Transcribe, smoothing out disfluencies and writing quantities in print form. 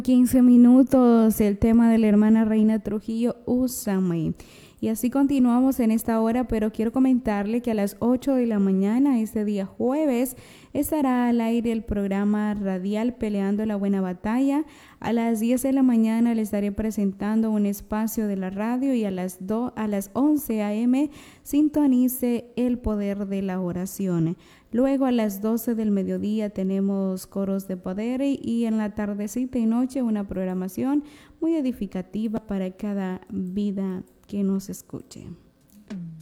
15 minutos el tema de la hermana Reina Trujillo, Úsame. Y así continuamos en esta hora, pero quiero comentarle que a las 8 de la mañana, este día jueves, estará al aire el programa radial Peleando la Buena Batalla. A las 10 de la mañana le estaré presentando un espacio de la radio y a las 11 a.m. sintonice El Poder de la Oración. Luego a las 12 del mediodía tenemos coros de poder y en la tardecita y noche una programación muy edificativa para cada vida que nos escuche.